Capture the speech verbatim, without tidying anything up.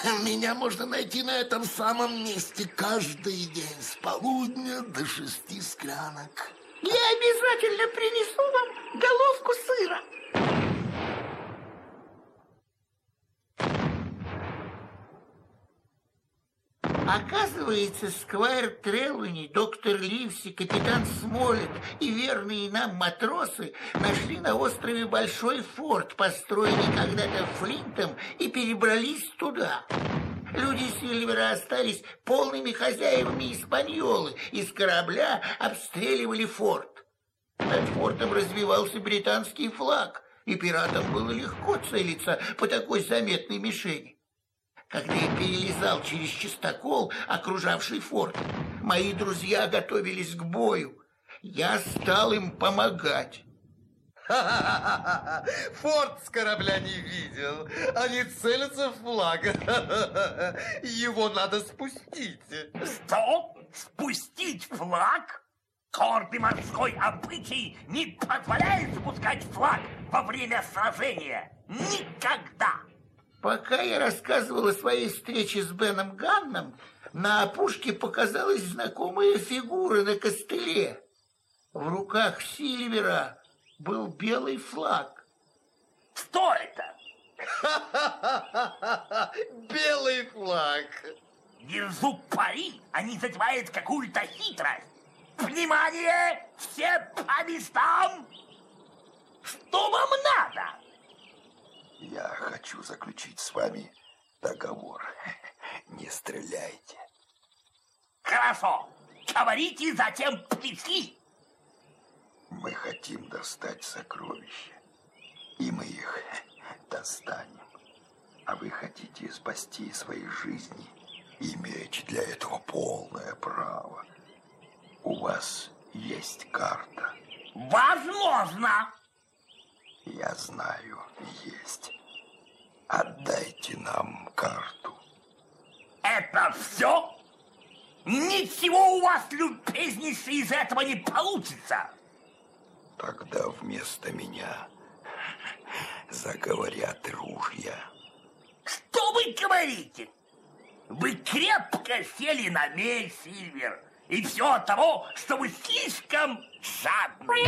Меня можно найти на этом самом месте каждый день с полудня до шести склянок. Я обязательно принесу вам головку сыра. Оказывается, Сквайр Трелуни, доктор Ливси, капитан Смолет и верные нам матросы нашли на острове большой форт, построенный когда-то Флинтом, и перебрались туда. Люди Сильвера остались полными хозяевами испаньолы, и с корабля обстреливали форт. Над фортом развивался британский флаг, и пиратам было легко целиться по такой заметной мишени. Когда я перелезал через чистокол, окружавший форт, мои друзья готовились к бою. Я стал им помогать. Форт с корабля не видел. Они целятся в флаг. Его надо спустить. Что? Спустить флаг? Гордый морской обычай не позволяет спускать флаг во время сражения. Никогда! Пока я рассказывал о своей встрече с Беном Ганном, на опушке показалась знакомая фигура на костыле. В руках Сильвера был белый флаг. Что это? Белый флаг. Держу пари, они затевают какую-то хитрость. Внимание! Все по местам! Что вам надо? Я хочу заключить с вами договор. Не стреляйте. Хорошо. Говорите, затем пришли. Мы хотим достать сокровища, и мы их достанем. А вы хотите спасти свои жизни, имеете для этого полное право. У вас есть карта. Возможно. Я знаю, есть. Отдайте нам карту. Это все? Ничего у вас, любезнейший, из этого не получится. Тогда вместо меня заговорят ружья. Что вы говорите? Вы крепко сели на мель, Сильвер. И все от того, что вы слишком жадны.